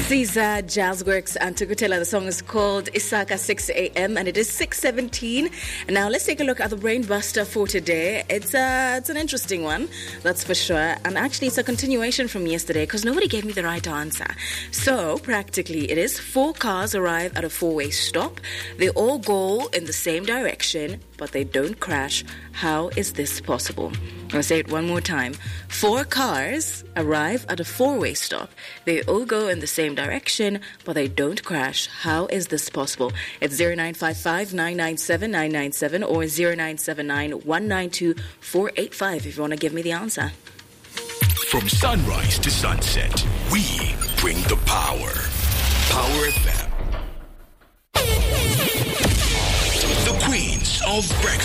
Caesar, Jazzworks, and Tukutela. The song is called Isaka 6 a.m. and it is 6:17. Now let's take a look at the Brainbuster for today. It's an interesting one, that's for sure. And actually, it's a continuation from yesterday because nobody gave me the right answer. So practically, it is 4 cars arrive at a 4-way stop. They all go in the same direction, but they don't crash. How is this possible? I'll say it one more time. 4 cars arrive at a 4-way stop. They all go in the same direction, but they don't crash. How is this possible? It's 0955-997-997 or 0979-192-485 if you want to give me the answer. From sunrise to sunset, we bring the power. Power FM. The Queens of Breakfast.